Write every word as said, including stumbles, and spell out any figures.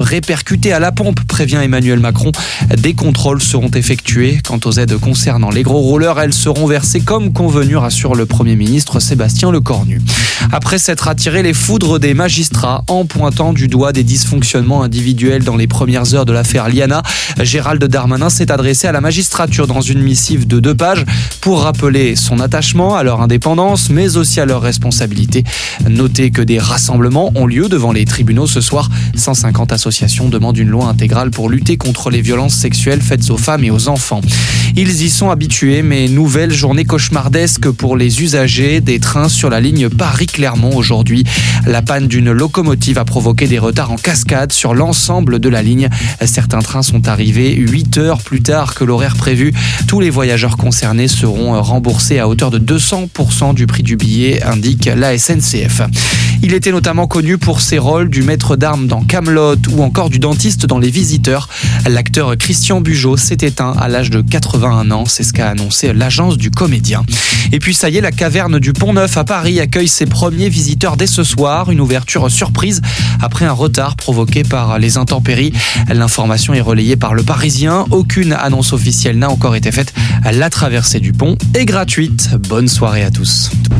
répercuter à la pompe, prévient Emmanuel Macron. Des contrôles seront effectués. Quant aux aides concernant les gros rouleurs, elles seront versées comme convenu, rassure le Premier ministre Sébastien Lecornu. Après s'être attiré les foudres des magistrats en pointant du doigt des dysfonctionnements individuels dans les premières heures de l'affaire Liana, Gérald Darmanin s'est adressé à la magistrature dans une missive de deux pages pour rappeler son attachement à leur indépendance, mais aussi à leur responsabilité. Notez que des rassemblements ont lieu devant les tribunaux ce soir. cent cinquante associations demandent une loi intégrale pour lutter contre les violences sexuelles faites aux femmes et aux enfants. Ils y sont habitués, mais nouvelle journée cauchemardesque pour les usagers des trains sur la ligne Paris-Clermont aujourd'hui. La panne d'une locomotive a provoqué des retards en cascade sur l'ensemble de la ligne. Certains trains sont arrivés huit heures plus tard que l'horaire prévu. Tous les voyageurs concernés seront remboursés à hauteur de deux cents pour cent du prix du billet, indique la S N C F. Il était notamment connu pour ses rôles du maître d'armes dans Kaamelott ou encore du dentiste dans Les Visiteurs. L'acteur Christian Bugeaud s'est éteint à l'âge de quatre-vingt-un ans, c'est ce qu'a annoncé l'agence du comédien. Et puis ça y est, la caverne du Pont-Neuf à Paris accueille ses premiers visiteurs dès ce soir. Une ouverture surprise après un retard provoqué par les intempéries. L'information est relayée par Le Parisien. Aucune annonce officielle n'a encore été faite. La traversée du pont est gratuite. Bonne soirée à tous.